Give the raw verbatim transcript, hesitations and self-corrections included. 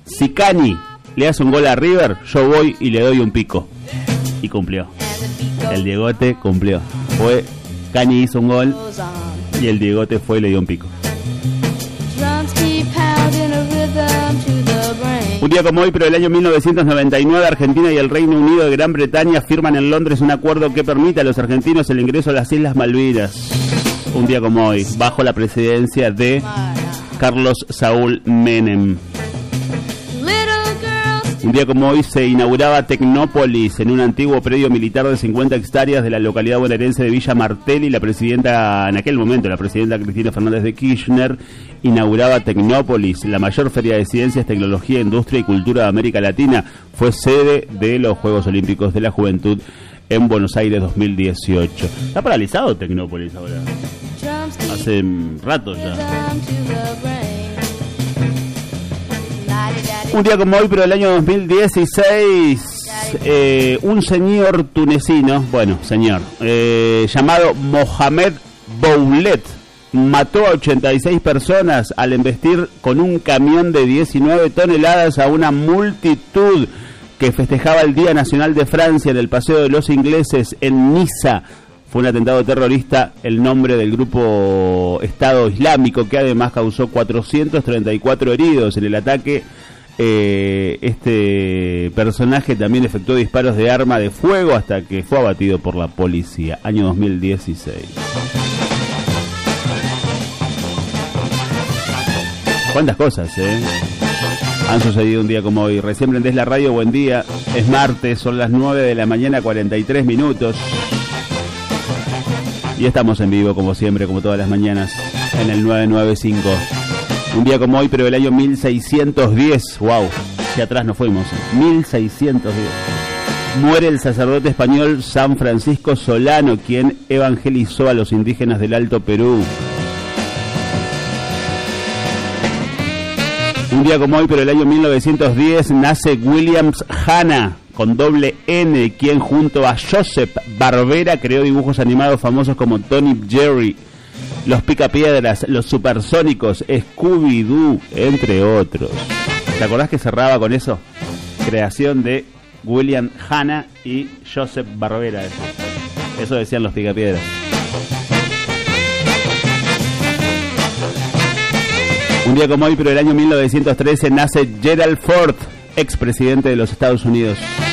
si Cani le hace un gol a River, yo voy y le doy un pico. Y cumplió. El Diegote cumplió. Fue, Cani hizo un gol y el Diegote fue y le dio un pico. Un día como hoy, pero del año mil novecientos noventa y nueve, Argentina y el Reino Unido de Gran Bretaña firman en Londres un acuerdo que permite a los argentinos el ingreso a las Islas Malvinas. Un día como hoy, bajo la presidencia de Carlos Saúl Menem. Un día como hoy se inauguraba Tecnópolis, en un antiguo predio militar de cincuenta hectáreas de la localidad bonaerense de Villa Martelli. La presidenta, en aquel momento, la presidenta Cristina Fernández de Kirchner, inauguraba Tecnópolis, la mayor feria de ciencias, tecnología, industria y cultura de América Latina. Fue sede de los Juegos Olímpicos de la Juventud en Buenos Aires dos mil dieciocho. Está paralizado Tecnópolis ahora. Hace rato ya. Un día como hoy, pero del año dos mil dieciséis, eh, un señor tunecino, bueno, señor, eh, llamado Mohamed Boulet, mató a ochenta y seis personas al embestir con un camión de diecinueve toneladas a una multitud que festejaba el Día Nacional de Francia en el Paseo de los Ingleses en Niza. Fue un atentado terrorista, el nombre del grupo Estado Islámico, que además causó cuatrocientos treinta y cuatro heridos. En el ataque, eh, este personaje también efectuó disparos de arma de fuego hasta que fue abatido por la policía. Año dos mil dieciséis. ¿Cuántas cosas, eh? Han sucedido un día como hoy. Recién prendés la radio, buen día. Es martes, son las nueve de la mañana, cuarenta y tres minutos. Y estamos en vivo, como siempre, como todas las mañanas, en el nueve nueve cinco. Un día como hoy, pero del año mil seiscientos diez. ¡Wow! Hacia atrás nos fuimos. mil seiscientos diez. Muere el sacerdote español San Francisco Solano, quien evangelizó a los indígenas del Alto Perú. Un día como hoy, pero del año mil novecientos diez, nace William Hanna, con doble N, quien junto a Joseph Barbera creó dibujos animados famosos como Tom y Jerry, Los Picapiedras, Los Supersónicos, Scooby-Doo, entre otros. ¿Te acordás que cerraba con eso? Creación de William Hanna y Joseph Barbera. Eso, eso decían Los Picapiedras. Un día como hoy, pero del año mil novecientos trece, nace Gerald Ford, expresidente de los Estados Unidos.